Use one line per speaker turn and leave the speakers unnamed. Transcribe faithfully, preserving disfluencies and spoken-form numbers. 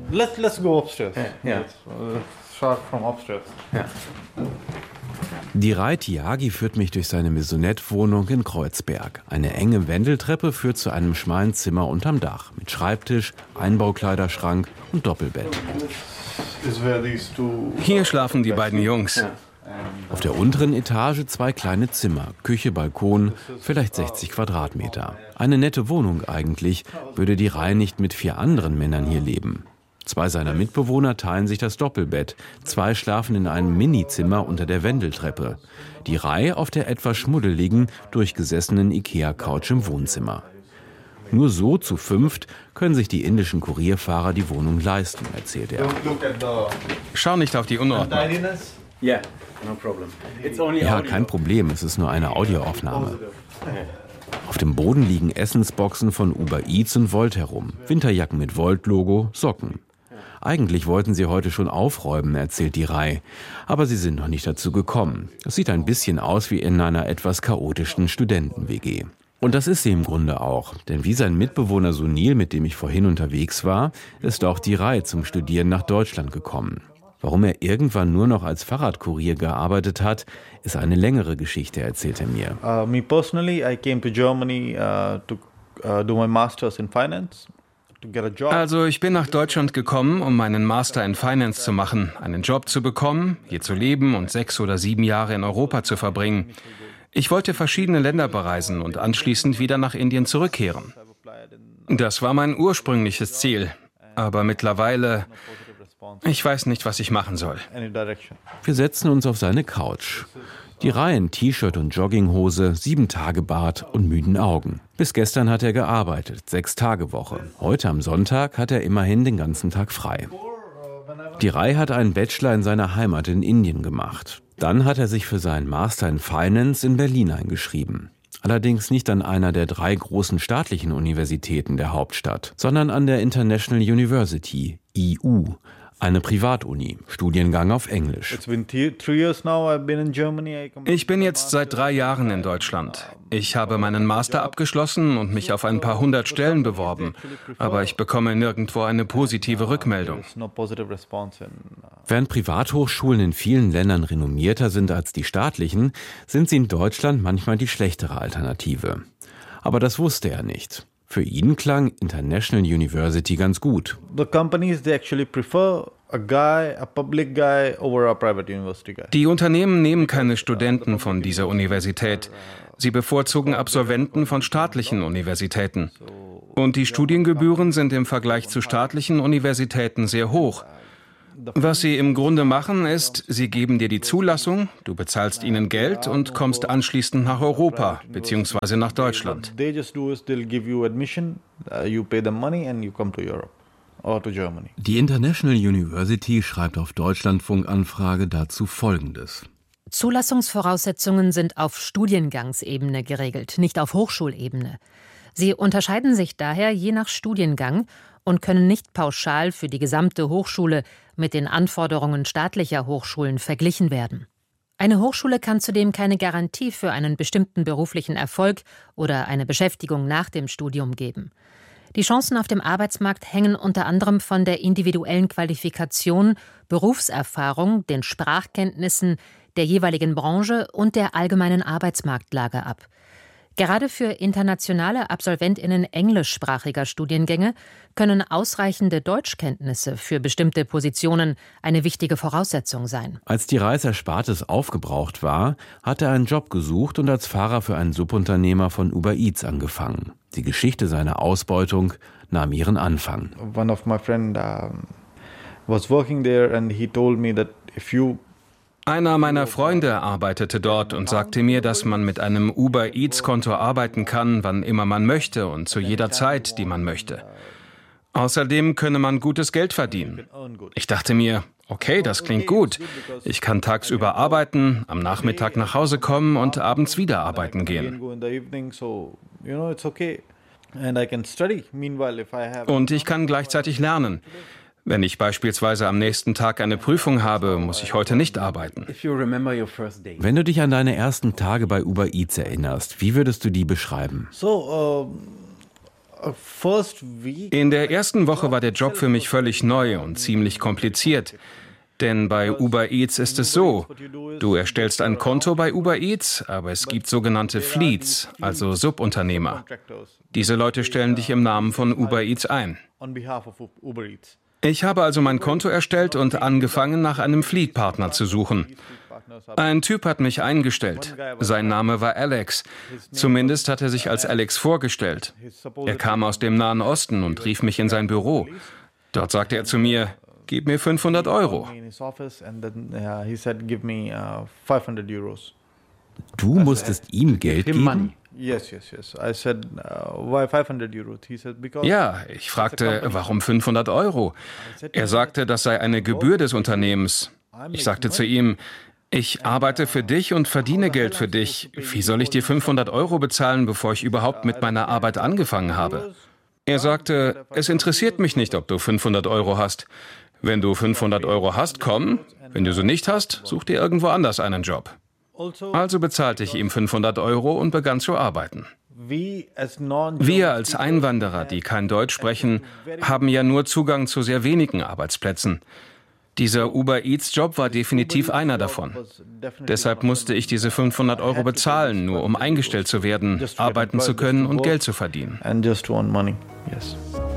Let's let's go upstairs.
Yeah.
Uh, start from upstairs.
Yeah.
Diray Tyagi führt mich durch seine Maisonette-Wohnung in Kreuzberg. Eine enge Wendeltreppe führt zu einem schmalen Zimmer unterm Dach mit Schreibtisch, Einbaukleiderschrank und Doppelbett.
Hier schlafen die beiden Jungs.
Auf der unteren Etage zwei kleine Zimmer, Küche, Balkon, vielleicht sechzig Quadratmeter. Eine nette Wohnung eigentlich, würde Diray nicht mit vier anderen Männern hier leben. Zwei seiner Mitbewohner teilen sich das Doppelbett. Zwei schlafen in einem Minizimmer unter der Wendeltreppe. Diray auf der etwas schmuddeligen, durchgesessenen Ikea-Couch im Wohnzimmer. Nur so zu fünft können sich die indischen Kurierfahrer die Wohnung leisten, erzählt er.
Schau nicht auf die Unordnung.
Yeah, no problem. It's only
Ja,
audio.
kein Problem, es ist nur eine Audioaufnahme. Auf dem Boden liegen Essensboxen von Uber Eats und Volt herum. Winterjacken mit Volt-Logo, Socken. Eigentlich wollten sie heute schon aufräumen, erzählt Diray. Aber sie sind noch nicht dazu gekommen. Es sieht ein bisschen aus wie in einer etwas chaotischen Studenten-W G. Und das ist sie im Grunde auch. Denn wie sein Mitbewohner Sunil, mit dem ich vorhin unterwegs war, ist auch Diray zum Studieren nach Deutschland gekommen. Warum er irgendwann nur noch als Fahrradkurier gearbeitet hat, ist eine längere Geschichte, erzählt er mir.
Uh, me personally, I came to Germany uh, to uh, do my masters in finance.
Also ich bin nach Deutschland gekommen, um meinen Master in Finance zu machen, einen Job zu bekommen, hier zu leben und sechs oder sieben Jahre in Europa zu verbringen. Ich wollte verschiedene Länder bereisen und anschließend wieder nach Indien zurückkehren. Das war mein ursprüngliches Ziel, aber mittlerweile, ich weiß nicht, was ich machen soll.
Wir setzen uns auf seine Couch. Diray in T-Shirt und Jogginghose, sieben Tage Bart und müden Augen. Bis gestern hat er gearbeitet, sechs Tage Woche. Heute am Sonntag hat er immerhin den ganzen Tag frei. Diray hat einen Bachelor in seiner Heimat in Indien gemacht. Dann hat er sich für seinen Master in Finance in Berlin eingeschrieben. Allerdings nicht an einer der drei großen staatlichen Universitäten der Hauptstadt, sondern an der International University, I U, eine Privatuni, Studiengang auf Englisch.
Ich bin jetzt seit drei Jahren in Deutschland. Ich habe meinen Master abgeschlossen und mich auf ein paar hundert Stellen beworben, aber ich bekomme nirgendwo eine positive Rückmeldung.
Während Privathochschulen in vielen Ländern renommierter sind als die staatlichen, sind sie in Deutschland manchmal die schlechtere Alternative. Aber das wusste er nicht. Für ihn klang International University ganz gut.
The companies, they actually prefer a guy, a public guy over a private university guy.
Die Unternehmen nehmen keine Studenten von dieser Universität. Sie bevorzugen Absolventen von staatlichen Universitäten. Und die Studiengebühren sind im Vergleich zu staatlichen Universitäten sehr hoch. Was sie im Grunde machen, ist, sie geben dir die Zulassung, du bezahlst ihnen Geld und kommst anschließend nach Europa bzw. nach Deutschland.
Die International University schreibt auf Deutschlandfunk-Anfrage dazu Folgendes.
Zulassungsvoraussetzungen sind auf Studiengangsebene geregelt, nicht auf Hochschulebene. Sie unterscheiden sich daher je nach Studiengang und können nicht pauschal für die gesamte Hochschule mit den Anforderungen staatlicher Hochschulen verglichen werden. Eine Hochschule kann zudem keine Garantie für einen bestimmten beruflichen Erfolg oder eine Beschäftigung nach dem Studium geben. Die Chancen auf dem Arbeitsmarkt hängen unter anderem von der individuellen Qualifikation, Berufserfahrung, den Sprachkenntnissen der jeweiligen Branche und der allgemeinen Arbeitsmarktlage ab. Gerade für internationale AbsolventInnen englischsprachiger Studiengänge können ausreichende Deutschkenntnisse für bestimmte Positionen eine wichtige Voraussetzung sein.
Als Dirays Erspartes aufgebraucht war, hat er einen Job gesucht und als Fahrer für einen Subunternehmer von Uber Eats angefangen. Die Geschichte seiner Ausbeutung nahm ihren Anfang.
One of my friend um, was working there and he told me that if you
Einer meiner Freunde arbeitete dort und sagte mir, dass man mit einem Uber Eats-Konto arbeiten kann, wann immer man möchte und zu jeder Zeit, die man möchte. Außerdem könne man gutes Geld verdienen. Ich dachte mir, okay, das klingt gut. Ich kann tagsüber arbeiten, am Nachmittag nach Hause kommen und abends wieder arbeiten gehen. Und ich kann gleichzeitig lernen. Wenn ich beispielsweise am nächsten Tag eine Prüfung habe, muss ich heute nicht arbeiten.
Wenn du dich an deine ersten Tage bei Uber Eats erinnerst, wie würdest du die beschreiben?
So,
In der ersten Woche war der Job für mich völlig neu und ziemlich kompliziert. Denn bei Uber Eats ist es so, du erstellst ein Konto bei Uber Eats, aber es gibt sogenannte Fleets, also Subunternehmer. Diese Leute stellen dich im Namen von Uber Eats ein. Ich habe also mein Konto erstellt und angefangen, nach einem Fleet-Partner zu suchen. Ein Typ hat mich eingestellt. Sein Name war Alex. Zumindest hat er sich als Alex vorgestellt. Er kam aus dem Nahen Osten und rief mich in sein Büro. Dort sagte er zu mir, gib mir fünfhundert Euro.
Du musstest ihm Geld geben?
Ja, ich fragte, warum fünfhundert Euro? Er sagte, das sei eine Gebühr des Unternehmens. Ich sagte zu ihm, ich arbeite für dich und verdiene Geld für dich. Wie soll ich dir fünfhundert Euro bezahlen, bevor ich überhaupt mit meiner Arbeit angefangen habe? Er sagte, es interessiert mich nicht, ob du fünfhundert Euro hast. Wenn du fünfhundert Euro hast, komm. Wenn du so nicht hast, such dir irgendwo anders einen Job. Also bezahlte ich ihm fünfhundert Euro und begann zu arbeiten. Wir als Einwanderer, die kein Deutsch sprechen, haben ja nur Zugang zu sehr wenigen Arbeitsplätzen. Dieser Uber Eats Job war definitiv einer davon. Deshalb musste ich diese fünfhundert Euro bezahlen, nur um eingestellt zu werden, arbeiten zu können und Geld zu verdienen.
And just to earn money. Yes.